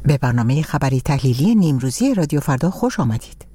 به برنامه خبری تحلیلی نیمروزی رادیو فردا خوش آمدید.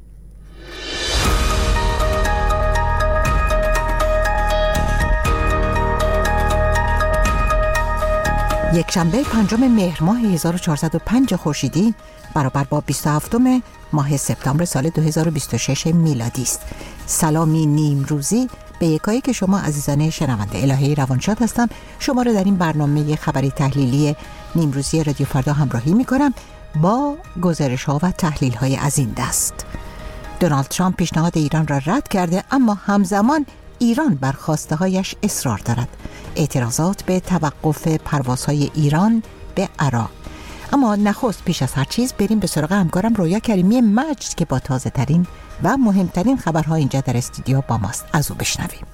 یک شنبه 5 مهر ماه 1405 خورشیدی برابر با 27 ماه سپتامبر سال 2026 میلادی است. سلامی نیمروزی به یکایی که شما عزیزان شنونده. الهی روانشاد هستم. شما را در این برنامه خبری تحلیلی نیمروزی رادیو فردا همراهی می کنم با گزارش ها و تحلیل های از این دست. دونالد ترامپ پیشنهاد ایران را رد کرده، اما همزمان ایران بر خواسته هایش اصرار دارد. اعتراضات به توقف پروازهای ایران به عراق. اما نخست پیش از هر چیز بریم به سراغ همکارم رویا کریمی مجد که با تازه ترین و مهمترین خبرها اینجا در استودیو با ماست. از او بشنویم.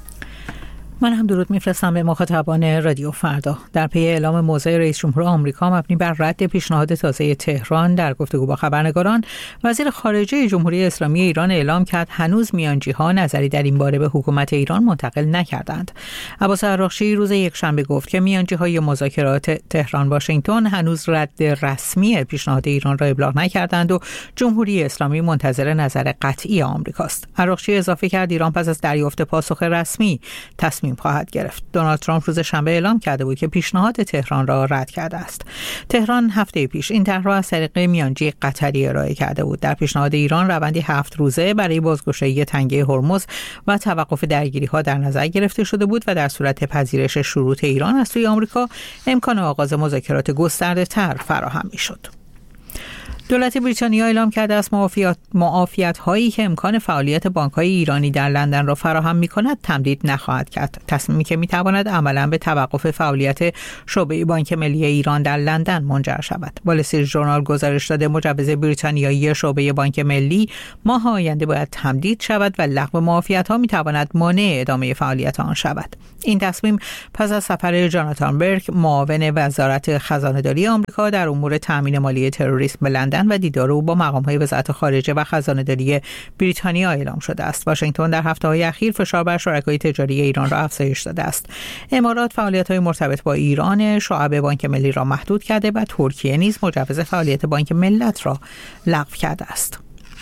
من هم درود میفرستم به مخاطبان رادیو فردا. در پی اعلام موضع رئیس جمهور آمریکا مبنی بر رد پیشنهاد تازه تهران در گفتگو با خبرنگاران، وزیر خارجه جمهوری اسلامی ایران اعلام کرد هنوز میانجی‌ها نظری در این باره به حکومت ایران منتقل نکردند. عباس عراقچی روز یکشنبه گفت که میانجی‌های مذاکرات تهران واشنگتن هنوز رد رسمی پیشنهاد ایران را ابلاغ نکردند و جمهوری اسلامی منتظر نظر قطعی آمریکاست. عراقچی اضافه کرد ایران پس از دریافت پاسخ رسمی تصمیم خواهد گرفت. دونالد ترامپ روز شنبه اعلام کرده بود که پیشنهاد تهران را رد کرده است. تهران هفته پیش این طرح را از طریق میانجی قطری ارائه کرده بود. در پیشنهاد ایران روندی 7 روزه برای بازگشایی تنگه هرمز و توقف درگیری‌ها در نظر گرفته شده بود و در صورت پذیرش شروط ایران از سوی آمریکا امکان آغاز مذاکرات گسترده‌تر فراهم می‌شد. دولت بریتانیا اعلام کرده است معافیت هایی که امکان فعالیت بانک‌های ایرانی در لندن را فراهم می‌کند تمدید نخواهد کرد. تصمیمی که می‌تواند عملاً به توقف فعالیت شعبه بانک ملی ایران در لندن منجر شود. وال استریت ژورنال گزارش داده مجوز بریتانیایی شعبه بانک ملی ماه آینده باید تمدید شود و لغو معافیت‌ها می‌تواند مانع ادامه فعالیت آن شود. این تصمیم پس از سفر جاناتان برک معاون وزارت خزانه‌داری آمریکا در امور تأمین مالی تروریسم به لندن و دیدار او با مقام‌های وزارت خارجه و خزانه‌داری بریتانیا اعلام شده است. واشنگتن در هفته‌های اخیر فشار بر شرکای تجاری ایران را افزایش داده است. امارات فعالیت‌های مرتبط با ایران شعب بانک ملی را محدود کرده و ترکیه نیز مجوز فعالیت بانک ملت را لغو کرده است.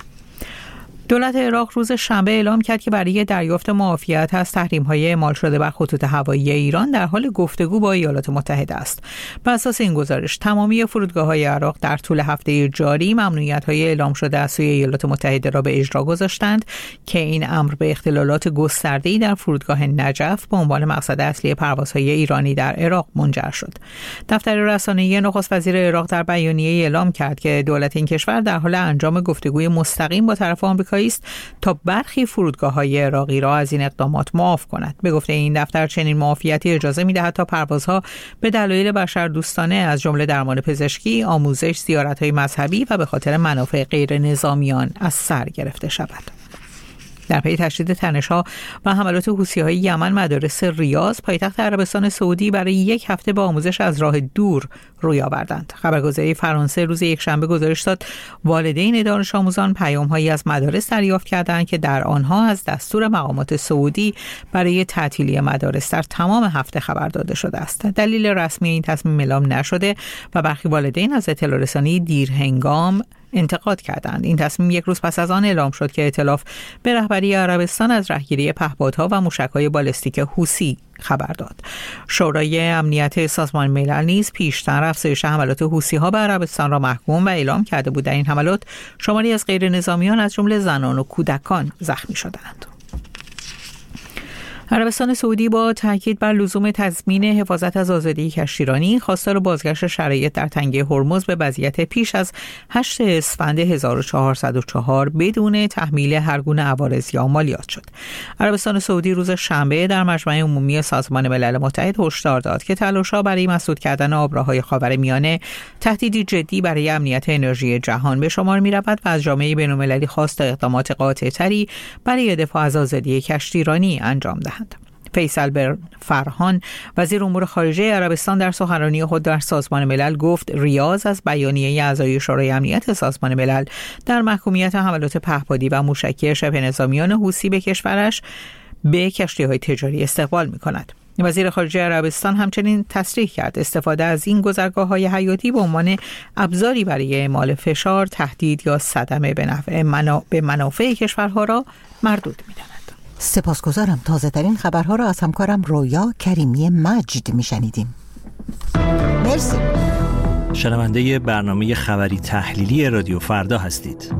دولت عراق روز شنبه اعلام کرد که برای دریافت معافیت از تحریم‌های اعمال شده بر خطوط هوایی ایران در حال گفتگو با ایالات متحده است. بر اساس این گزارش تمامی فرودگاه‌های عراق در طول هفته جاری ممنوعیت‌های اعلام شده از سوی ایالات متحده را به اجرا گذاشتند که این امر به اختلالات گسترده‌ای در فرودگاه نجف به عنوان مقصد اصلی پروازهای ایرانی در عراق منجر شد. دفتر رسانه‌ای نخست وزیر عراق در بیانیه اعلام کرد که دولت این کشور در حال انجام گفتگوی مستقیم با طرف آمریکا است تا برخی فرودگاه‌های عراقی را از این اقدامات معاف کند. به گفته این دفتر چنین معافیتی اجازه می‌دهد تا پروازها به دلایل بشردوستانه از جمله درمان پزشکی، آموزش، زیارت‌های مذهبی و به خاطر منافع غیر نظامیان از سر گرفته شود. در پی تشدید تنش‌ها و حملات حوثی‌های یمن، مدارس ریاض پایتخت عربستان سعودی برای یک هفته با آموزش از راه دور روی آوردند. خبرگزاری فرانسه روز یکشنبه گزارش داد والدین دانش آموزان پیام‌هایی از مدارس دریافت کردند که در آنها از دستور مقامات سعودی برای تعطیلی مدارس در تمام هفته خبر داده شده است. دلیل رسمی این تصمیم اعلام نشده و برخی والدین از اطلاع رسانی دیرهنگام انتقاد کردند. این تصمیم یک روز پس از آن اعلام شد که ائتلاف به رهبری عربستان از رهگیری پهپادها و موشک‌های بالستیک حوثی خبر داد. شورای امنیت سازمان ملل نیز پیشتر افزایش حملات حوثی‌ها به عربستان را محکوم و اعلام کرده بود. در این حملات شماری از غیر نظامیان از جمله زنان و کودکان زخمی شدند. عربستان سعودی با تاکید بر لزوم تضمین حفاظت از آزادی کشتیرانی خواستار بازگشت شرایط در تنگه هرمز به وضعیت پیش از 8 اسفند 1404 بدون تحمیل هر گونه عوارض یا مالیات شد. عربستان سعودی روز شنبه در مجمع عمومی سازمان ملل متحد هشدار داد که تلاش‌ها برای مسدود کردن آبراهای خاورمیانه تهدیدی جدی برای امنیت انرژی جهان به شمار می‌رود و از جامعه بین‌المللی خواست اقدامات قاطع‌تری برای دفاع از آزادی کشتیرانی انجام دهد. فیصل بن فرحان وزیر امور خارجه عربستان در سخنرانی خود در سازمان ملل گفت ریاض از بیانیه اعضای شورای امنیت سازمان ملل در محکومیت حملات پهپادی و موشکی شبه نظامیان حوثی به کشورش به کشتی‌های تجاری استقبال می‌کند. وزیر خارجه عربستان همچنین تصریح کرد استفاده از این گذرگاه‌های حیاتی به عنوان ابزاری برای اعمال فشار، تهدید یا صدمه به منافع کشورها را مردود می‌داند. سپاسگزارم. تازه‌ترین خبرها را از همکارم رویا کریمی مجد میشنیدیم. مرسی. شنونده برنامه خبری تحلیلی رادیو فردا هستید.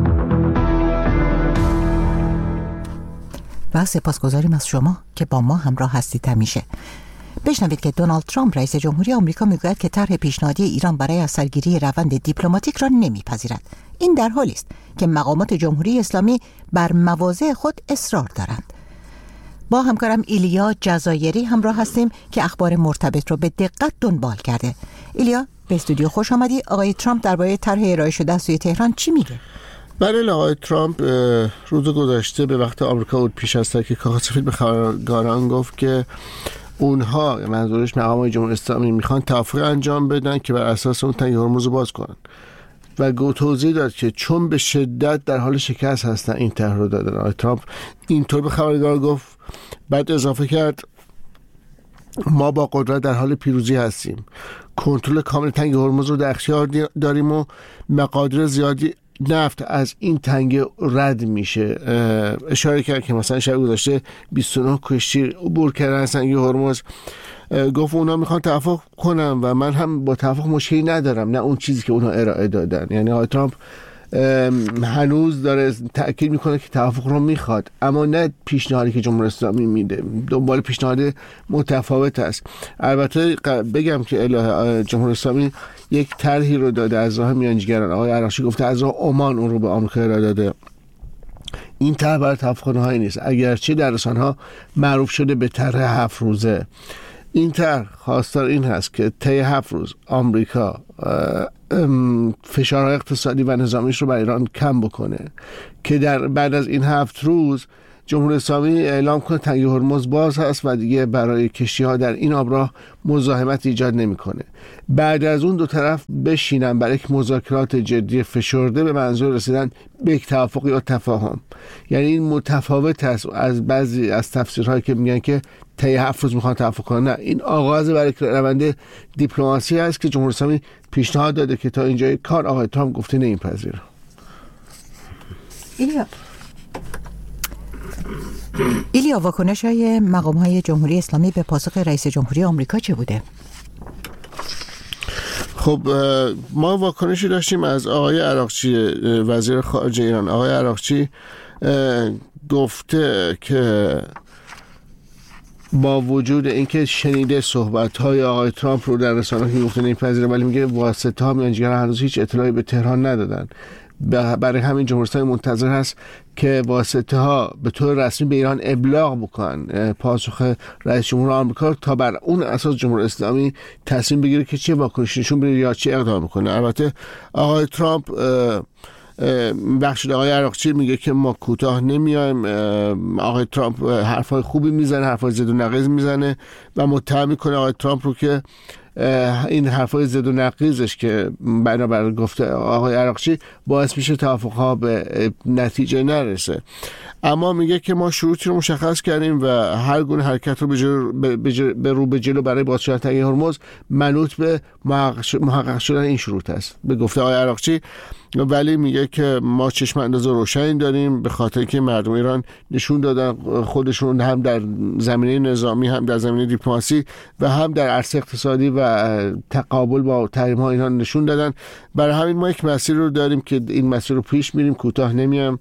و سپاسگزاریم از شما که با ما همراه هستید همیشه. بشنوید که دونالد ترامپ رئیس جمهوری آمریکا میگوید که طرح پیشنهادی ایران برای از سرگیری روند دیپلماتیک را نمیپذیرد. این در حالی است که مقامات جمهوری اسلامی بر مواضع خود اصرار دارند. با همکارم ایلیا جزایری همراه هستیم که اخبار مرتبط رو به دقت دنبال کرده. ایلیا، به استودیو خوش آمدی. آقای ترامپ درباره طرح ارائه شده از سوی تهران چی میگه؟ بله، آقای ترامپ روز گذشته به وقت آمریکا بود پیش از ترک کاخ سفید به خبرنگاران گفت که اونها، منظورش مقامات جمهوری اسلامی، میخوان توافق انجام بدن که بر اساس اون تنگ هرمز رو باز کنن و توضیح داد که چون به شدت در حال شکست هستن این طرح رو دادن. آقای ترامپ اینطور به خبرنگاران گفت، بعد اضافه کرد ما با قدرت در حال پیروزی هستیم، کنترل کامل تنگ هرمز رو در اختیار داریم و مقادیر زیادی نفت از این تنگه رد میشه. اشاره کرد که مثلا شب گذشته 29 کشتی عبور کردن از تنگه هرمز. گفت اونا میخوان توافق کنن و من هم با توافق مشکلی ندارم، نه اون چیزی که اونا ارائه دادن. یعنی آقای ترامپ هنوز داره تأکید میکنه که توافق رو میخواد، اما نه پیشنهادی که جمهوری اسلامی میده، دنبال پیشنهاد متفاوت است. البته بگم که جمهوری اسلامی یک طرحی رو داده از راه میانجیگران. آقای عراقچی گفته از راه عمان اون رو به آمریکا ارائه داده. این طرح برای توافق نهایی نیست، اگرچه در رسانه‌ها معروف شده به طرح 7 روزه. این طرح خواستار این هست که طی 7 روز آمریکا فشارهای اقتصادی و نظامیش رو بر ایران کم بکنه که بعد از این 7 روز جمهوری اسلامی اعلام کنه تنگه هرمز باز هست و دیگه برای کشتی‌ها در این آبراه مزاحمت ایجاد نمی‌کنه. بعد از اون دو طرف بشینن برای یک مذاکرات جدی فشرده به منظور رسیدن به یک توافق یا تفاهم. یعنی این متفاوت است از بعضی از تفسیرهایی که میگن که طی 7 روز میخوان توافق کنن. نه، این آغاز برای روند دیپلماسی است که جمهوری اسلامی پیشنهاد داده که تا اینجای کار آقای ترامپ گفته نمیپذیره. ایلیا، واکنش‌های مقام‌های جمهوری اسلامی به پاسخ رئیس جمهوری آمریکا چه بوده؟ خب ما واکنشی داشتیم از آقای عراقچی، وزیر خارجه ایران. آقای عراقچی گفته که با وجود اینکه شنیده صحبت‌های آقای ترامپ رو در رسانه‌ها که گفته نمی‌پذیره، ولی میگه واسطه‌ها میانجیگران هنوز هیچ اطلاعی به تهران ندادن. برای همین جمهوری اسلامی منتظر هست که واسطه‌ها به طور رسمی به ایران ابلاغ بکنن پاسخ رئیس جمهور آمریکا تا بر اون اساس جمهوری اسلامی تصمیم بگیره که چه واکنشی نشون بده یا چه اقدام میکنه. البته آقای ترامپ بخشید آقای عراقچی میگه که ما کوتاه نمیایم. آقای ترامپ حرفای خوبی میزنه، حرفای زد و نقیض میزنه و متهم میکنه آقای ترامپ رو که این حرفای زد و نقیضش که بنابر گفته آقای عراقچی باعث میشه توافقها به نتیجه نرسه. اما میگه که ما شروطی رو مشخص کردیم و هر گونه حرکت رو به جلو برای باز شدن تنگه هرمز منوط به محقق شدن این شروط است به گفته آقای عراقچی. ولی میگه که ما چشم انداز روشنی داریم به خاطر که مردم ایران نشون دادن خودشون هم در زمینه نظامی، هم در زمینه دیپلماسی و هم در عرصه اقتصادی و تقابل با تحریم ها اینها نشون دادن. برای همین ما یک مسیر رو داریم که این مسیر رو پیش میریم، کوتاه نمیام.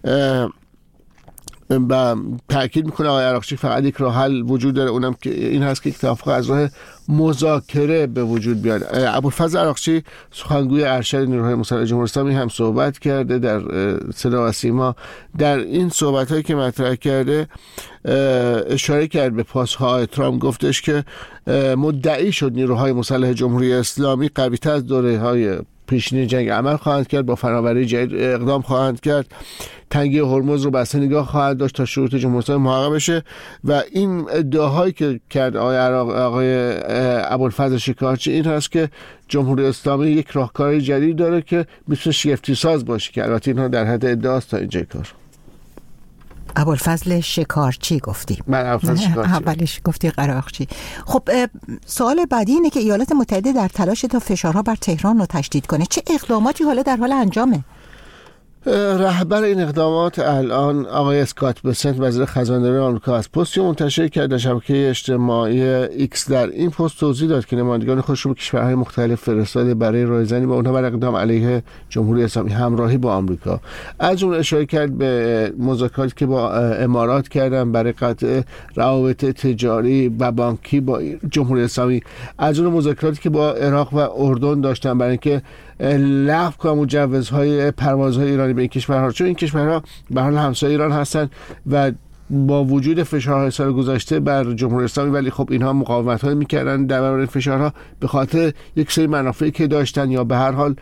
و تأکید میکنه آقای عراقچی فقط یک راه حل وجود داره، اونم که این هست که توافق از راه مذاکره به وجود بیاد. ابوالفضل عراقچی سخنگوی ارشد نیروهای مسلح جمهوری اسلامی هم صحبت کرده در صدا و سیما. در این صحبت‌هایی که مطرح کرده اشاره کرد به پاسخ‌های ترامپ، گفتش که مدعی شد نیروهای مسلح جمهوری اسلامی قوی‌تر از دوره‌های پیشینی جنگ عمل خواهند کرد، با فناوری جدید اقدام خواهند کرد، تنگه هرمز رو بسته نگاه خواهد داشت تا شروط جمهوری اسلامی محقق بشه. و این ادعاهایی که کرد آقای ابوالفضل شکارچی این هست که جمهوری اسلامی یک راهکار جدید داره که میتونه شگفتی ساز باشه، که البته اینها در حد ادعاست تا اینجای کار. ابوالفضل شکارچی گفتی. من ابوالفضل شکارچی. اولش گفتی قراقچی. خب سوال بعدی اینه که ایالات متحده در تلاش تا فشارها بر تهران رو تشدید کنه چه اقداماتی حالا در حال انجامه؟ رهبر این اقدامات الان آقای اسکات بسنت وزیر خزانداری آمریکا است. پستی منتشر کرد در شبکه اجتماعی ایکس. در این پست توضیح داد که نمایندگان خودش رو به کشورهای مختلف فرستاده برای رایزنی با اونها بر اقدام علیه جمهوری اسلامی همراهی با آمریکا. از اون اشاره کرد به مذاکراتی که با امارات کردن برای قطع روابط تجاری و بانکی با جمهوری اسلامی، از اون مذاکراتی که با عراق و اردن داشتن برای اینکه لغو کنن مجوزهای پروازهای ایرانی به این کشورها، چون این کشورها به حال همسایه ایران هستن و با وجود فشارهای سال گذشته بر جمهوری اسلامی، ولی خب اینها مقاومت‌های می‌کردن در برابر این فشارها به خاطر یک سری منافعی که داشتن یا به هر حال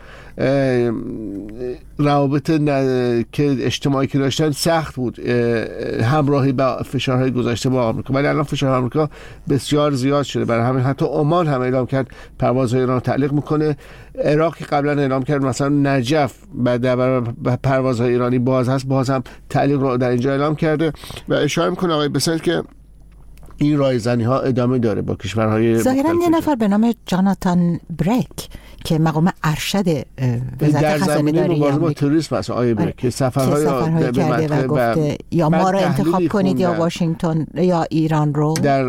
روابط که اجتماعی که داشتن سخت بود همراهی با فشارهای گذشته با آمریکا. ولی الان فشارهای آمریکا بسیار زیاد شده، برای همین حتی عمان هم اعلام کرد پروازهای ایران رو تعلیق میکنه. عراق که قبلا اعلام کرد مثلا نجف در پروازهای ایرانی باز هست، باز هم تعلیق رو در اینجا اعلام کرده و اشاره میکنه آقای بسنت که این رایزنی ها ادامه داره با کشورهای ظاهرا یه نفر به نام جاناتان بریک که مقام ارشد وزارت خزانه داری مبارزه با تروریسم است آقای بریک که سفرهای کرده و گفته یا ما رو انتخاب کنید یا واشنگتن یا ایران رو. در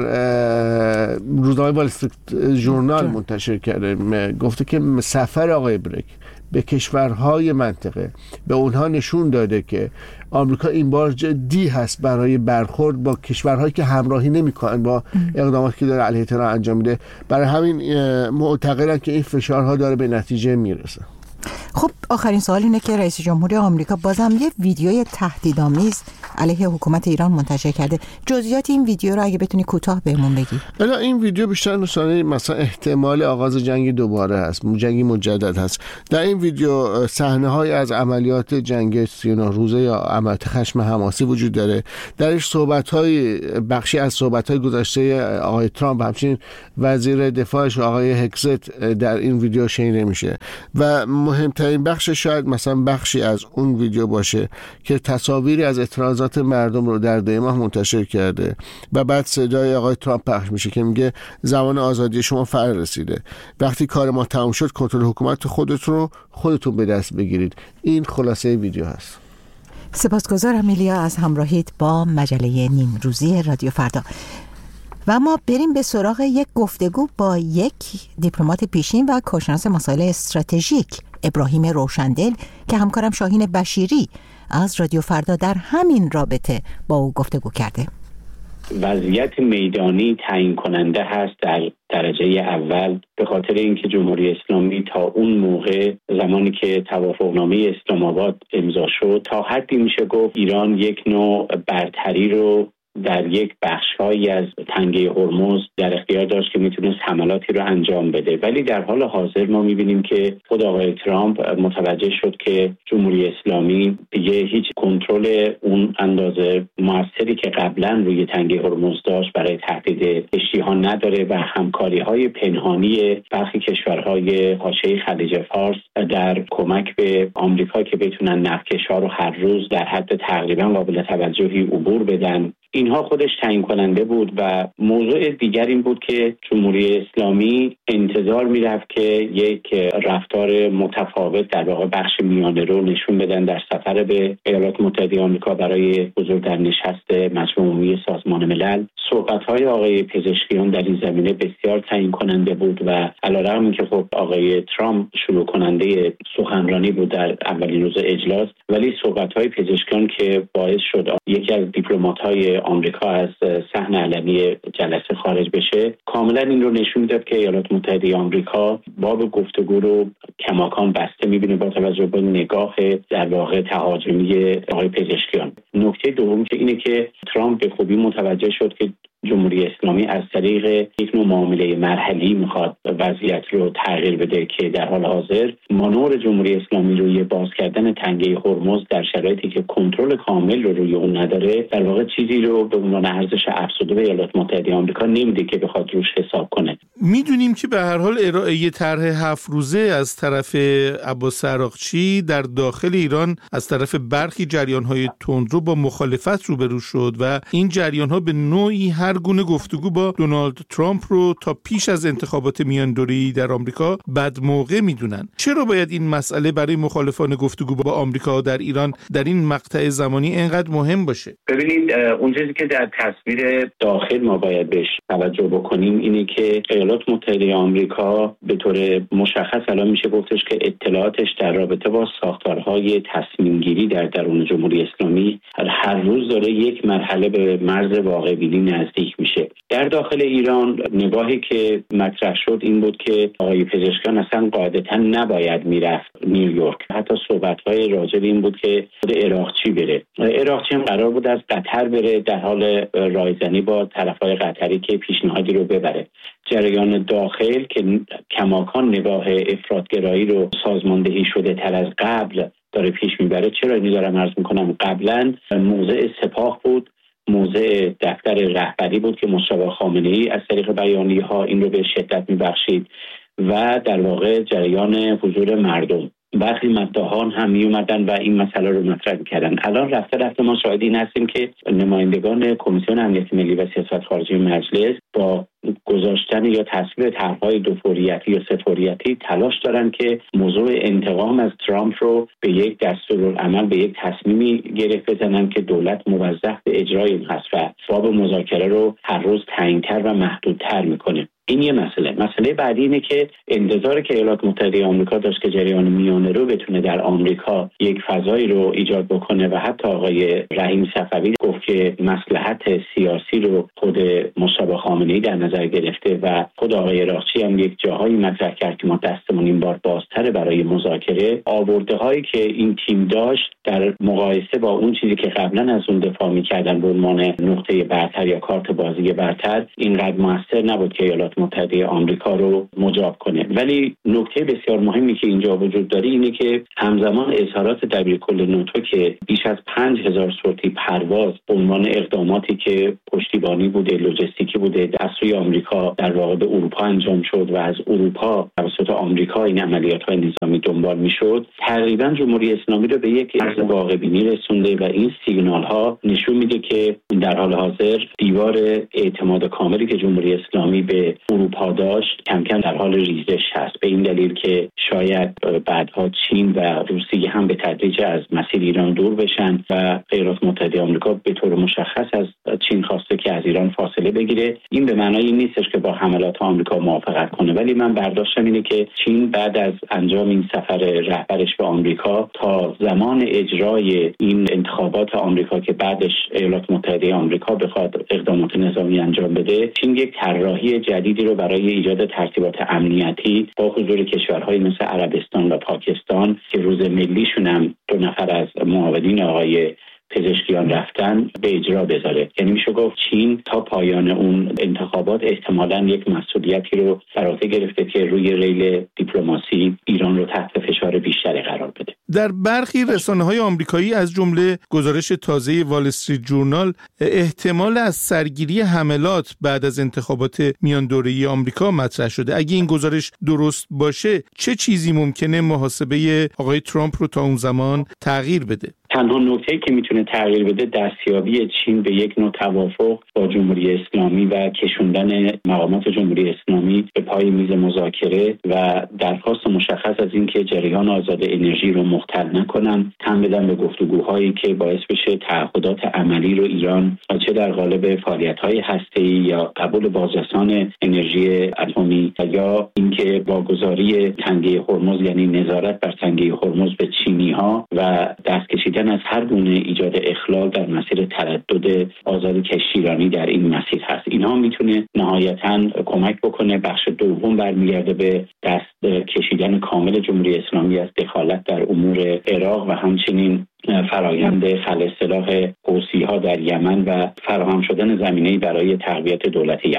روزنامه وال استریت ژورنال منتشر کرده، گفته که سفر آقای بریک به کشورهای منطقه به اونها نشون داده که آمریکا این بار جدی هست برای برخورد با کشورهایی که همراهی نمی‌کنن با اقداماتی که داره علیه تهران انجام میده. برای همین معتقدن که این فشارها داره به نتیجه میرسه. خب آخرین سوال اینه که رئیس جمهوری آمریکا بازم یه ویدیوی تهدیدآمیز علیه حکومت ایران منتشر کرده. جزئیات این ویدیو رو اگه بتونی کوتاه بهمون بگی. الا این ویدیو بیشتر نشانه مثلا احتمال آغاز جنگ دوباره هست، جنگی مجدد هست. در این ویدیو صحنه‌های از عملیات جنگ 39 روزه یا عملیات خشم حماسی وجود داره. درش صحبت‌های بخشی از صحبت‌های گذشته آقای ترامپ و همچنین وزیر دفاعش آقای هکزت در این ویدیو شنیده میشه و مهمترین بخش شاید مثلا بخشی از اون ویدیو باشه که تصاویری از اعتراضات مردم رو در دی ماه منتشر کرده و بعد صدای آقای ترامپ پخش میشه که میگه زمان آزادی شما فرا رسیده، وقتی کار ما تمام شد کنترل حکومت خودتون به دست بگیرید. این خلاصه ویدیو هست. سپاسگزارم ایلیا از همراهیت با مجله نیمروزی رادیو فردا. و ما بریم به سراغ یک گفتگو با یک دیپلمات پیشین و کارشناس مسائل استراتژیک ابراهیم روشندل که همکارم شاهین بشیری از رادیو فردا در همین رابطه با او گفتگو کرده. وضعیت میدانی تعیین کننده هست در درجه اول، به خاطر اینکه جمهوری اسلامی تا اون موقع زمانی که توافقنامه اسلام آباد امضا شد تا حدی میشه گفت ایران یک نوع برتری رو در یک بخش‌هایی از تنگه هرمز در اختیار داشت که میتونست حملاتی رو انجام بده. ولی در حال حاضر ما میبینیم که خود آقای ترامپ متوجه شد که جمهوری اسلامی دیگه هیچ کنترل اون اندازه موثری که قبلا روی تنگه هرمز داشت برای تهدید کشتی‌ها نداره و همکاری‌های پنهانی برخی کشورهای حاشیه خلیج فارس در کمک به آمریکا که بتونن نفتکش‌ها رو هر روز در حد تقریبا قابل توجهی عبور بدن، اینها خودش تعیین کننده بود. و موضوع دیگر این بود که جمهوری اسلامی انتظار میرفت که یک رفتار متفاوت در واقع بخش میانه رو نشون بدن در سفر به ایالات متحده آمریکا برای حضور در نشست مجمع عمومی سازمان ملل. صحبت‌های آقای پزشکیان در این زمینه بسیار تعیین کننده بود و علیرغم اینکه خب آقای ترامپ شروع کننده سخنرانی بود در اولین روز اجلاس، ولی صحبت‌های پزشکیان که باعث شد یکی از دیپلمات‌های آمریکا از صحنه علنی جلسه خارج بشه، کاملا این رو نشون میداد که ایالات متحده آمریکا باب گفتگو رو کماکان بسته می‌بینه با توجه به نگاه در واقع تهاجمی آقای پزشکیان. نکته دوم که اینه که ترامپ به خوبی متوجه شد که جمهوری اسلامی از طریق یک نوع معامله مرحلی میخواد وضعیت رو تغییر بده که در حال حاضر مانور جمهوری اسلامی روی باز کردن تنگه هرمز در شرایطی که کنترل کامل رو روی اون نداره در واقع چیزی رو به عنوان ارزش افزوده به ایالات متحده آمریکا نمیده که بخواد روش حساب کنه. میدونیم که به هر حال ارائه طرح 7 روزه از طرف عباس عراقچی در داخل ایران از طرف برخی جریان‌های تندرو با مخالفت روبرو شد و این جریان‌ها به نوعی هر گونه گفتگو با دونالد ترامپ رو تا پیش از انتخابات میاندوره‌ای در آمریکا بد موقع میدونن. چرا باید این مسئله برای مخالفان گفتگو با آمریکا در ایران در این مقطع زمانی اینقدر مهم باشه؟ ببینید، اون چیزی که در تصویر داخل ما باید بهش توجه بکنیم اینه که ایالات متحده آمریکا به طور مشخص الان میشه گفتش که اطلاعاتش در رابطه با ساختارهای تصمیم گیری در درون جمهوری اسلامی هر روز داره یک مرحله به مرز واقع بینی نزدیک میشه. در داخل ایران نگاهی که مطرح شد این بود که آقای پزشکیان اصلا قاعدتا نباید میرفت نیویورک. حتی صحبت‌های راجع به این بود که خود عراقچی بره. عراقچی هم قرار بود از قطر بره، در حال رایزنی با طرف‌های قطری که پیشنهادی رو ببره. جریان داخل که کماکان نگاه افراط‌گرایی رو سازماندهی شده تر از قبل داره پیش میبره. چرا اینو دارم عرض میکنم؟ قبلا موضع سپاه بود، موضع دفتر رهبری بود که مصطفی خامنه‌ای از طریق بیانیه‌ها این رو به شدت میبخشید و در واقع جریان حضور مردم. برخی مداحان هم می اومدن و این مسئله رو مطرح کردن. الان رفته ما شاهد این هستیم که نمایندگان کمیسیون امنیت ملی و سیاست خارجی مجلس با گذاشتن یا تصویب طرح‌های دوفوریتی یا سه‌فوریتی تلاش دارن که موضوع انتقام از ترامپ رو به یک دستورالعمل، به یک تصمیمی گره بزنن که دولت موظف به اجرای این هست و باب مذاکره رو هر روز تعیین‌تر و محدودتر میکنه. این یه مسئله بعدی اینه که انتظاری که ایالات متحده آمریکا داشت که جریان میانه رو بتونه در آمریکا یک فضایی رو ایجاد بکنه و حتی آقای رحیم صفوی گفت که مصلحت سیاسی رو خود مصطفی خامنه‌ای در نظر گرفته و خود آقای عراقچی هم یک جاهایی مطرح کرد که ما دستمون این بار بازتره برای مذاکره. آورده‌هایی که این تیم داشت در مقایسه با اون چیزی که قبلا از اون دفاع می‌کردن به عنوان نقطه برتر یا کارت بازی برتر اینقدر موثر نبود که ایالات متحده آمریکا رو مجاب کنه. ولی نکته بسیار مهمی که اینجا وجود داره اینه که همزمان اظهارات دبیرکل ناتو که بیش از 5000 سورتی پرواز به عنوان اقداماتی که پشتیبانی بوده، لوجستیکی بوده از سوی آمریکا در واقع به اروپا انجام شد و از اروپا توسط آمریکا این عملیات‌های نظامی دنبال می‌شد، تقریبا جمهوری اسلامی رو به یک عرض واقع بینی رسونده و این سیگنال‌ها نشون میده که در حال حاضر دیوار اعتماد کاملی که جمهوری اسلامی به اروپا داشت کم کم در حال ریزش هست، به این دلیل که شاید بعدها چین و روسیه هم به تدریج از مسیر ایران دور بشن و ایالات متحده آمریکا به طور مشخص از چین خواسته که از ایران فاصله بگیره. این به معنای این نیستش که با حملات آمریکا موافقت کنه، ولی من برداشتم اینه که چین بعد از انجام این سفر رهبرش به آمریکا تا زمان اجرای این انتخابات آمریکا که بعدش ایالات متحده آمریکا بخواد اقدامات نظامی انجام بده، چین یک طراحی جدیدی رو برای ایجاد ترتیبات امنیتی با حضور کشورهای مثل عربستان و پاکستان که روز ملیشون هم 2 نفر از معاونین آقای پزشکیان رفتن به اجرا بذاره. یعنی میشه گفت چین تا پایان اون انتخابات احتمالاً یک مسئولیتی رو بر عهده گرفته که روی ریل دیپلماسی ایران رو تحت فشار بیشتری قرار بده. در برخی رسانه‌های آمریکایی از جمله گزارش تازه وال استریت جورنال احتمال از سرگیری حملات بعد از انتخابات میان دوره‌ای آمریکا مطرح شده. اگه این گزارش درست باشه چه چیزی ممکنه محاسبه آقای ترامپ رو تا اون زمان تغییر بده؟ تنها نکته‌ای که میتونه تغییر بده دستیابی چین به یک نوع توافق با جمهوری اسلامی و کشوندن مقامات جمهوری اسلامی به پای میز مذاکره و درخواست مشخص از این که جریان آزاد انرژی رو مختل نکنن، تن بدن به گفتگوهایی که باعث بشه تعهدات عملی رو ایران چه در قالب فعالیت‌های هسته‌ای یا قبول بازرسان انرژی اتمی یا اینکه واگذاری تنگه هرمز یعنی نظارت بر تنگه هرمز به چینی‌ها و دست کشیدن از هر گونه ایجاد اخلال در مسیر تردد آزاد کشتیرانی در این مسیر هست. اینها میتونه نهایتاً کمک بکنه. بخش دوم برمیگرده به دست کشیدن کامل جمهوری اسلامی از دخالت در امور عراق و همچنین فرایند خلع سلاح حوثی‌ها در یمن و فراهم شدن زمینه‌ای برای تقویت دولت یمن.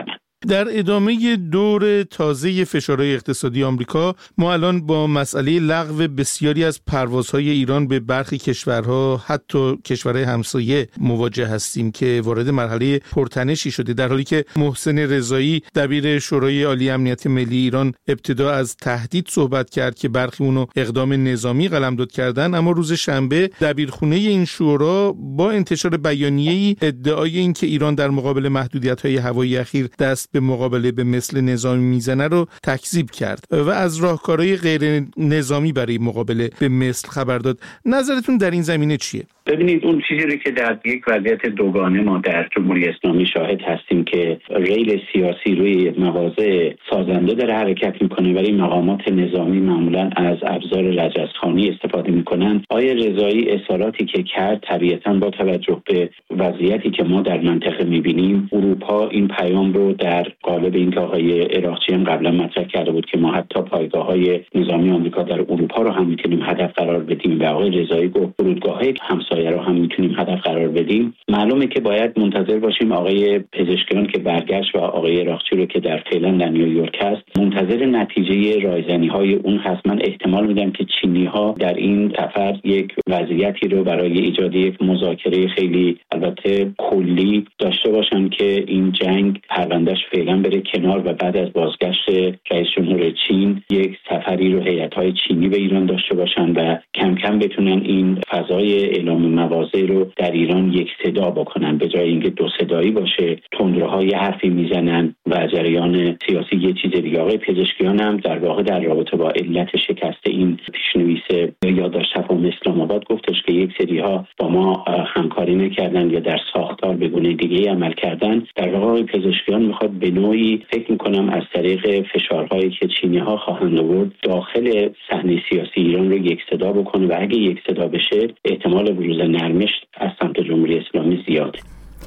در ادامه دور تازه فشارهای اقتصادی آمریکا، ما الان با مسئله لغو بسیاری از پروازهای ایران به برخی کشورها، حتی کشورهای همسایه مواجه هستیم که وارد مرحله پرتنشی شده، در حالی که محسن رضایی دبیر شورای عالی امنیت ملی ایران ابتدا از تهدید صحبت کرد که برخی اونو اقدام نظامی قلمداد کردن، اما روز شنبه دبیرخونه این شورا با انتشار بیانیه‌ای ادعای این که ایران در مقابل محدودیت‌های هوایی اخیر دست به مقابله به مثل نظامی میزنه رو تکذیب کرد و از راهکارهای غیر نظامی برای مقابله به مثل خبر داد. نظرتون در این زمینه چیه؟ ببینید، اون چیزی رو که در یک وضعیت دوگانه ما در جمهوری اسلامی شاهد هستیم که ریل سیاسی روی مواضع سازنده داره حرکت میکنه، ولی مقامات نظامی معمولا از ابزار رجزخوانی استفاده میکنن. آقای رضایی اظهاراتی که کرد طبیعتاً با توجه به وضعیتی که ما در منطقه میبینیم، اروپا این پیام رو در قالب اینکه آقای عراقچی هم قبلا مطرح کرده بود که ما حتی پایگاه‌های نظامی آمریکا در اروپا رو هم میتونیم هدف قرار بدیم و آقای رضایی گفت فرودگاه‌های همسایه رو هم میتونیم هدف قرار بدیم. معلومه که باید منتظر باشیم آقای پزشکیان که برگشت و آقای عراقچی رو که در فعلا در نیویورک هست، منتظر نتیجه رایزنی‌های اون هست. من احتمال میدم که چینی‌ها در این سفر یک وضعیتی رو برای ایجاد یک مذاکره خیلی البته کلی داشته باشن که این جنگ پروندهش فعلا بره کنار و بعد از بازگشت رئیس جمهور چین یک سفری رو هیئت‌های چینی به ایران داشته باشن و کم کم بتونن این فضای اعلام مواضع رو در ایران یک صدا بکنن، به جای اینکه دو صدایی باشه، تندروهای حرفی میزنن و جریان سیاسی یه چیز دیگه. آقای پزشکیان هم در واقع در رابطه با علت شکست این پیشنویس یادداشت تفاهم اسلام آباد گفتش که یک سری‌ها با ما همکاری نکردن یا در ساختار به گونه دیگه‌ای عمل کردن. در واقع آقای پزشکیان میخواد به نوعی فکر میکنم از طریق فشارهایی که چینی‌ها خواهند آورد داخل صحنه سیاسی ایران رو یک صدا بکنه و اگه یک صدا بشه احتمال بروز نرمش از سمت جمهوری اسلامی زیاده.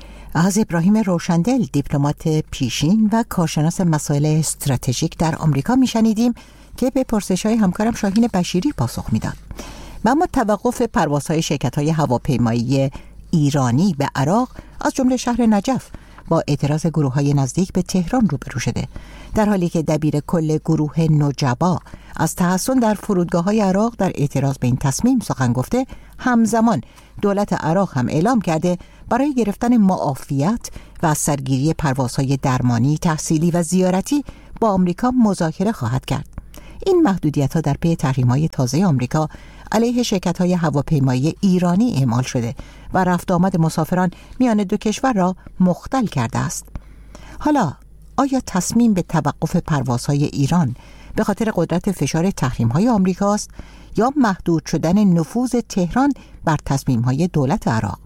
از ابراهیم روشندل، دیپلمات پیشین و کارشناس مسائل استراتژیک در آمریکا میشنیدیم که به پرسش‌های همکارم شاهین بشیری پاسخ میداد. و اما توقف پروازهای شرکت‌های هواپیمایی ایرانی به عراق از جمله شهر نجف با اعتراض گروه‌های نزدیک به تهران روبرو شده، در حالی که دبیر کل گروه نجبا از تحسن در فرودگاه‌های عراق در اعتراض به این تصمیم سخن گفته. همزمان دولت عراق هم اعلام کرده برای گرفتن معافیت و از سرگیری پروازهای درمانی، تحصیلی و زیارتی با آمریکا مذاکره خواهد کرد. این محدودیت‌ها در پی تحریم‌های تازه آمریکا علیه شرکت‌های هواپیمایی ایرانی اعمال شده و رفت آمد مسافران میان دو کشور را مختل کرده است. حالا آیا تصمیم به توقف پروازهای ایران به خاطر قدرت فشار تحریم‌های آمریکاست یا محدود شدن نفوذ تهران بر تصمیم‌های دولت عراق؟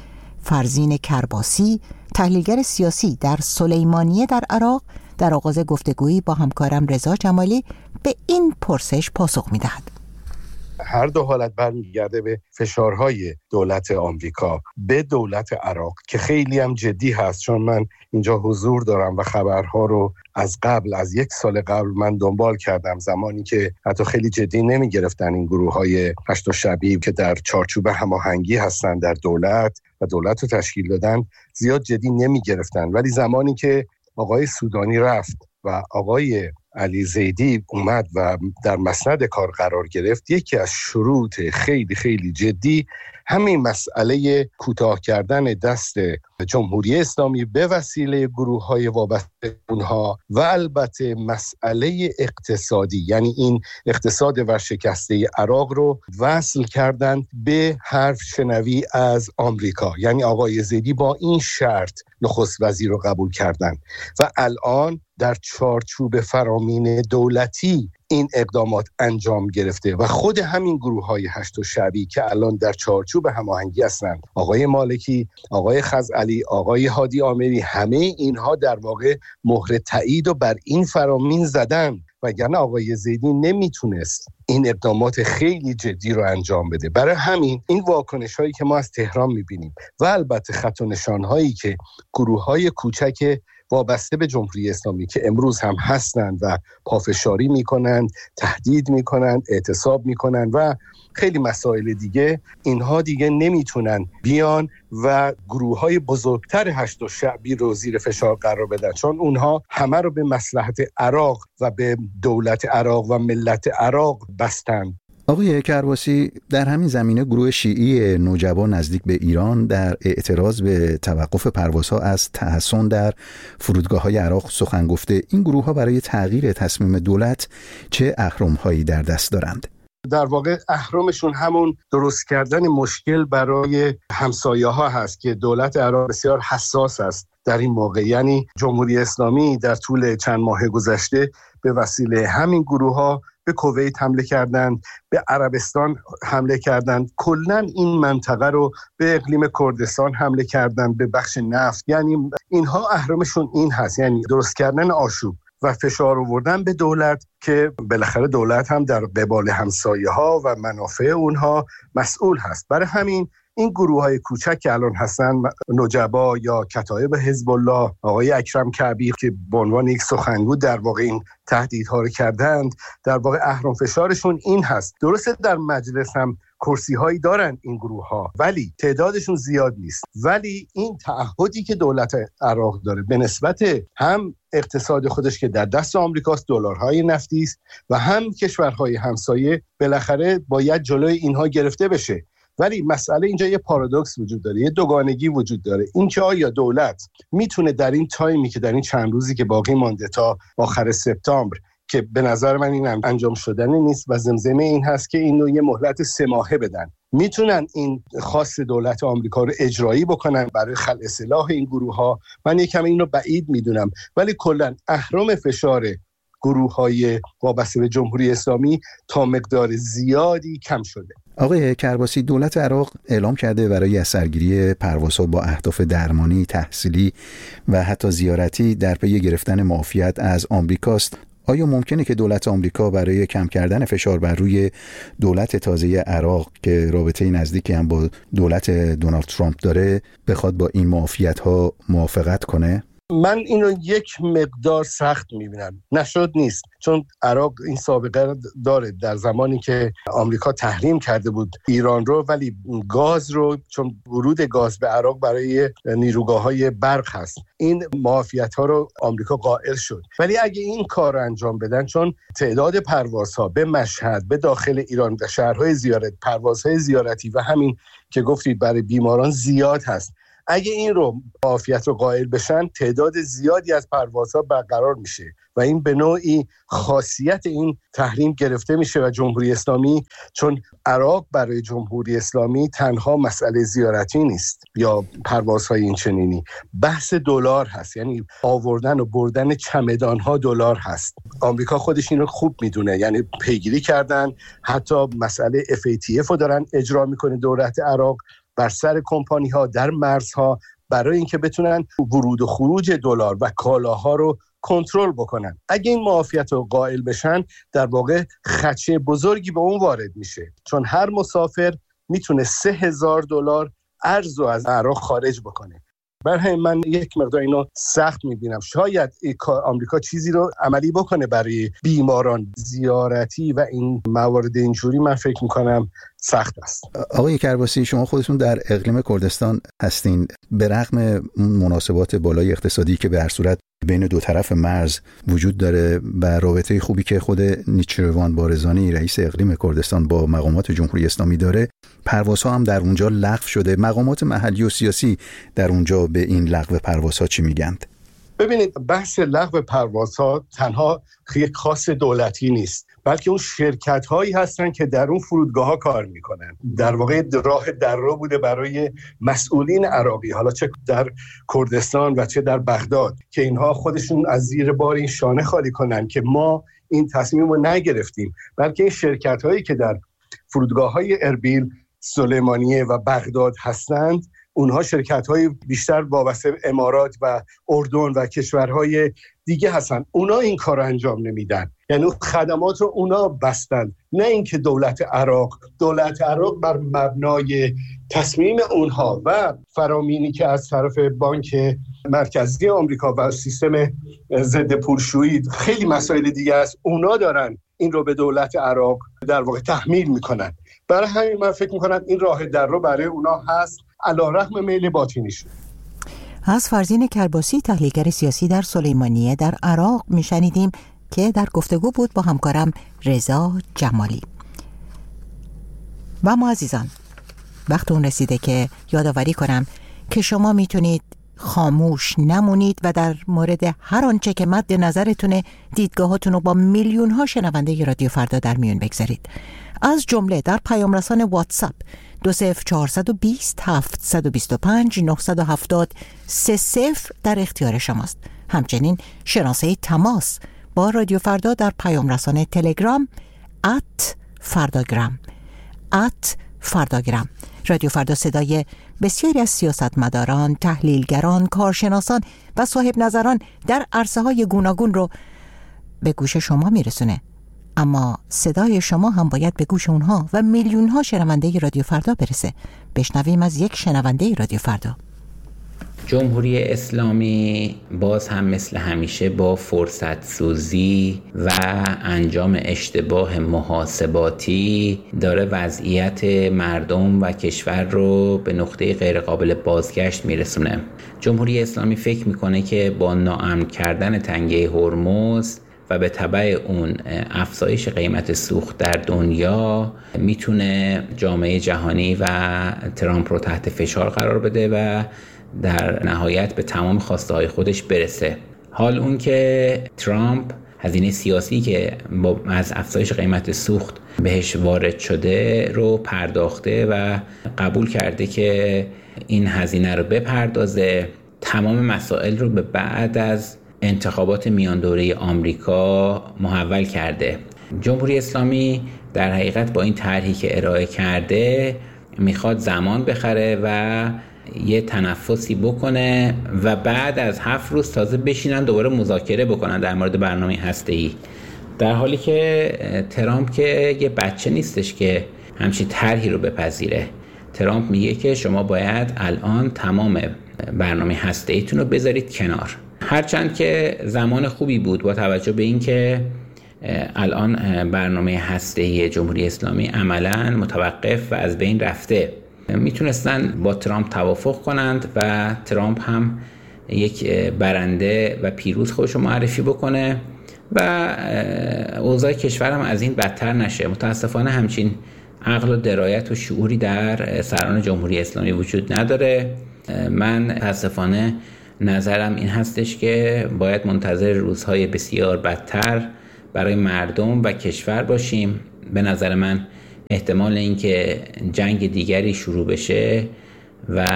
فرزین کرباسی، تحلیلگر سیاسی در سلیمانیه در عراق، در آغاز گفتگویی با همکارم رضا جمالی به این پرسش پاسخ می‌دهد. هر دو حالت برمیگرده به فشارهای دولت آمریکا به دولت عراق که خیلی هم جدی هست، چون من اینجا حضور دارم و خبرها رو از قبل، از 1 سال قبل من دنبال کردم، زمانی که حتی خیلی جدی نمی گرفتن این گروه‌های هشت شبیه که در چارچوب هماهنگی هستن در دولت و دولت رو تشکیل دادن، زیاد جدی نمی گرفتن. ولی زمانی که آقای سودانی رفت و آقای علی زیدی اومد و در مسند کار قرار گرفت، یکی از شروط خیلی خیلی جدی همین مسئله کوتاه کردن دست جمهوری اسلامی به وسیله گروه‌های وابسته اونها و البته مسئله اقتصادی، یعنی این اقتصاد ورشکسته عراق رو وصل کردن به حرف شنوی از آمریکا. یعنی آقای زیدی با این شرط نخست وزیر رو قبول کردن و الان در چارچوب فرامین دولتی این اقدامات انجام گرفته و خود همین گروه‌های هشت شعبی که الان در چارچوب هماهنگی هستند، آقای مالکی، آقای خزعلی، آقای هادی آمری، همه اینها در واقع مهر تایید و بر این فرامین زدن، وگرنه آقای زیدی نمیتونست این اقدامات خیلی جدی رو انجام بده. برای همین این واکنش‌هایی که ما از تهران می‌بینیم و البته خط و نشان‌هایی که گروه‌های کوچک وابسته به جمهوری اسلامی که امروز هم هستند و پافشاری میکنند، تهدید میکنند، اعتصاب میکنند و خیلی مسائل دیگه، اینها دیگه نمیتونن بیان و گروه‌های بزرگتر هشت و شعبی رو زیر فشار قرار بدن، چون اونها همه رو به مصلحت عراق و به دولت عراق و ملت عراق بستند. آقای کرباسی، در همین زمینه گروه شیعی نوجبا نزدیک به ایران در اعتراض به توقف پروازها از تحصن در فرودگاه‌های عراق سخن گفته. این گروه‌ها برای تغییر تصمیم دولت چه اهرم‌هایی در دست دارند؟ در واقع اهرمشون همون درست کردن مشکل برای همسایه‌ها هست که دولت عراق بسیار حساس است در این موقع. یعنی جمهوری اسلامی در طول چند ماه گذشته به وسیله همین گروه‌ها به کویت حمله کردند، به عربستان حمله کردند، کلاً این منطقه رو به اقلیم کردستان حمله کردند، به بخش نفت. یعنی اینها اهرمشون این هست، یعنی درست کردن آشوب و فشار آوردن به دولت که بالاخره دولت هم در قبال همسایه‌ها و منافع اونها مسئول هست. برای همین این گروه‌های کوچک که الان هستن، نجبا یا کتایب حزب الله، آقای اکرم کعبی که به عنوان یک سخنگو در واقع این تهدیدها رو کردند، در واقع اهرم فشارشون این هست. درسته در مجلس هم کرسی‌هایی دارن این گروه‌ها، ولی تعدادشون زیاد نیست. ولی این تعهدی که دولت عراق داره به نسبت هم اقتصاد خودش که در دست آمریکاست، دلارهای نفتی است، و هم کشورهای همسایه، بالاخره باید جلوی اینها گرفته بشه. ولی مسئله اینجا یه پارادوکس وجود داره، یه دوگانگی وجود داره. این که آیا دولت میتونه در این تایمی که در این چند روزی که باقی مانده تا آخر سپتامبر، که به نظر من این انجام شدنی نیست و زمزمه این هست که اینو یه مهلت 3 ماهه بدن، میتونن این خاص دولت آمریکا رو اجرایی بکنن برای خلع سلاح این گروه ها؟ من یکم این رو بعید میدونم، ولی کلا اهرم فشار گروه‌های وابسته به جمهوری اسلامی تا مقدار زیادی کم شده. آقای کرباسی، دولت عراق اعلام کرده برای از سرگیری پروازها با اهداف درمانی، تحصیلی و حتی زیارتی در پی گرفتن معافیت از آمریکاست. آیا ممکنه که دولت آمریکا برای کم کردن فشار بر روی دولت تازه عراق که رابطه نزدیکی هم با دولت دونالد ترامپ داره بخواد با این معافیت‌ها موافقت کنه؟ من اینو یک مقدار سخت میبینم. نشد نیست، چون عراق این سابقه داره در زمانی که آمریکا تحریم کرده بود ایران رو، ولی گاز رو، چون ورود گاز به عراق برای نیروگاه‌های برق هست، این معافیت‌ها رو آمریکا قائل شد. ولی اگه این کار رو انجام بدن، چون تعداد پروازها به مشهد، به داخل ایران و شهرهای زیارت، پروازهای زیارتی و همین که گفتید برای بیماران زیاد هست، اگه این رو معافیت رو قائل بشن، تعداد زیادی از پروازها برقرار میشه و این به نوعی خاصیت این تحریم گرفته میشه و جمهوری اسلامی، چون عراق برای جمهوری اسلامی تنها مسئله زیارتی نیست یا پروازهای این چنینی، بحث دلار هست. یعنی آوردن و بردن چمدانها دلار هست. آمریکا خودش این رو خوب میدونه، یعنی پیگیری کردن، حتی مسئله FATF رو دارن اجرا میکنه دولت عراق بر سر کمپانی ها در مرزها، برای اینکه بتونن ورود و خروج دلار و کالاها رو کنترل بکنن. اگه این معافیت رو قائل بشن، در واقع خدشه بزرگی به اون وارد میشه، چون هر مسافر میتونه $3,000 ارز رو از عراق خارج بکنه. برای من یک مقدار اینو سخت میبینم. شاید آمریکا چیزی رو عملی بکنه برای بیماران زیارتی و این موارد اینجوری، من فکر میکنم سخت است. آقای کرباسی، شما خودتون در اقلیم کردستان هستین. به رغم مناسبات بالای اقتصادی که به هر صورت بین دو طرف مرز وجود داره و رابطه خوبی که خود نیچروان بارزانی رئیس اقلیم کردستان با مقامات جمهوری اسلامی داره، پروازها هم در اونجا لغو شده. مقامات محلی و سیاسی در اونجا به این لغو پروازها چی میگند؟ ببینید، بحث لغو پروازها تنها یک خاص دولتی نیست، بلکه اون شرکت هایی هستن که در اون فرودگاه ها کار میکنن. در واقع راه دررو بوده برای مسئولین عراقی، حالا چه در کردستان و چه در بغداد، که اینها خودشون از زیر بار این شانه خالی کنن که ما این تصمیم رو نگرفتیم، بلکه این شرکت هایی که در فرودگاه های اربیل، سلیمانیه و بغداد هستند، اونها شرکت‌های بیشتر وابسته به امارات و اردن و کشورهای دیگه هستن. اونا این کار رو انجام نمیدن، یعنی خدمات رو اونا بستن، نه اینکه دولت عراق بر مبنای تصمیم اونها و فرامینی که از طرف بانک مرکزی آمریکا و سیستم ضد پولشویی، خیلی مسائل دیگه است، اونا دارن این رو به دولت عراق در واقع تحمیل میکنن. برای همین من فکر میکنم این راه در رو برای اونا هست علیرغم میل باطنیشون. از فرزین کرباسی، تحلیلگر سیاسی در سلیمانیه در عراق میشنیدیم که در گفتگو بود با همکارم رضا جمالی. و ما عزیزان، وقت اون رسیده که یادآوری کنم که شما میتونید خاموش نمونید و در مورد هر آنچه که مد نظرتونه دیدگاهاتون رو با میلیون ها شنونده رادیو فردا در میون بگذارید. از جمله در پیام رسان واتساپ 20420 725 970 30 در اختیار شماست. همچنین شناسه تماس با رادیو فردا در پیام رسان تلگرام @فرداگرام @فرداگرام. رادیو فردا صدای بسیاری از سیاستمداران، تحلیلگران، کارشناسان و صاحب نظران در عرصه‌های گوناگون رو به گوش شما میرسونه. اما صدای شما هم باید به گوش اونها و میلیون ها شنونده رادیو فردا برسه. بشنویم از یک شنونده رادیو فردا. جمهوری اسلامی باز هم مثل همیشه با فرصت سوزی و انجام اشتباه محاسباتی داره وضعیت مردم و کشور رو به نقطه غیر قابل بازگشت میرسونه. جمهوری اسلامی فکر میکنه که با ناامن کردن تنگه هرمز و به تبع اون افزایش قیمت سوخت در دنیا میتونه جامعه جهانی و ترامپ رو تحت فشار قرار بده و در نهایت به تمام خواسته های خودش برسه. حال اون که ترامپ هزینه سیاسی که از افزایش قیمت سوخت بهش وارد شده رو پرداخته و قبول کرده که این هزینه رو بپردازه، تمام مسائل رو به بعد از انتخابات میان دوره آمریکا محول کرده. جمهوری اسلامی در حقیقت با این طرحی که ارائه کرده میخواد زمان بخره و یه تنفسی بکنه و بعد از 7 روز تازه بشینن دوباره مذاکره بکنن در مورد برنامه هسته‌ای، در حالی که ترامپ که یه بچه نیستش که همچین طرحی رو بپذیره. ترامپ میگه که شما باید الان تمام برنامه هسته‌ایتون رو بذارید کنار. هرچند که زمان خوبی بود با توجه به این که الان برنامه هسته‌ای جمهوری اسلامی عملاً متوقف و از بین رفته، میتونستن با ترامپ توافق کنند و ترامپ هم یک برنده و پیروز خودشو معرفی بکنه و اوضاع کشور هم از این بدتر نشه. متاسفانه همچین عقل و درایت و شعوری در سران جمهوری اسلامی وجود نداره. من متاسفانه نظرم این هستش که باید منتظر روزهای بسیار بدتر برای مردم و کشور باشیم. به نظر من احتمال اینکه جنگ دیگری شروع بشه و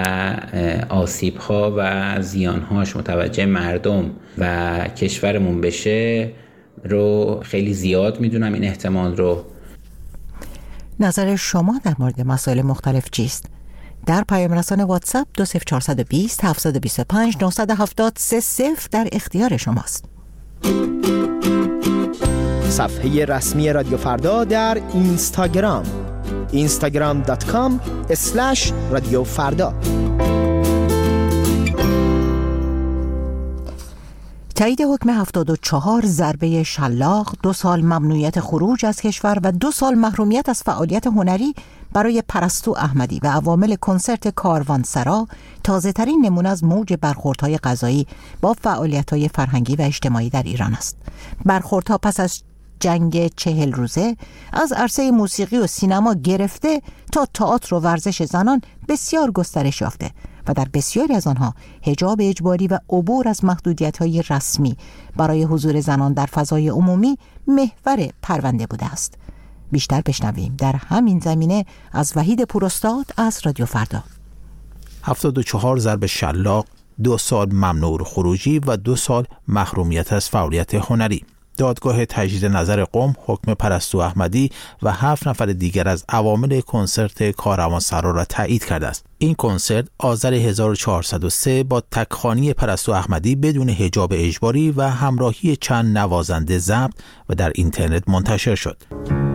آسیب‌ها و زیان‌هاش متوجه مردم و کشورمون بشه رو خیلی زیاد میدونم. این احتمال رو. نظر شما در مورد مسائل مختلف چیست؟ در پیام رسان واتساپ 20420 725 970 30 در اختیار شماست. صفحه رسمی رادیو فردا در اینستاگرام instagram.com/رادیو فردا. تایید حکم 74 ضربه شلاق، 2 سال ممنوعیت خروج از کشور و 2 سال محرومیت از فعالیت هنری برای پرستو احمدی و عوامل کنسرت کاروانسرا تازه ترین نمونه از موج برخوردهای قضایی با فعالیت‌های فرهنگی و اجتماعی در ایران است. برخوردها پس از جنگ 40 روزه از عرصه موسیقی و سینما گرفته تا تئاتر و ورزش زنان بسیار گسترش یافته و در بسیاری از آنها حجاب اجباری و عبور از محدودیت‌های رسمی برای حضور زنان در فضای عمومی محور پرونده بوده است. بیشتر بشنویم در همین زمینه از وحید پوراستاد از رادیو فردا. 74 ضرب شلاق، 2 سال ممنوع خروجی و 2 سال محرومیت از فعالیت هنری. دادگاه تجدید نظر قم حکم پرستو احمدی و 7 نفر دیگر از عوامل کنسرت کاروانسرا را تایید کرده است. این کنسرت آذر 1403 با تکخوانی پرستو احمدی بدون حجاب اجباری و همراهی چند نوازنده ضبط و در اینترنت منتشر شد.